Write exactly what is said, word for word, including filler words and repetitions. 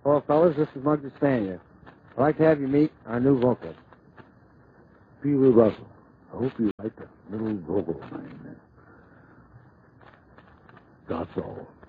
Hello, fellas. This is Muggsy Spanier. I'd like to have you meet our new vocalist. Peter Russell. I hope you like the little vocal line. That's all.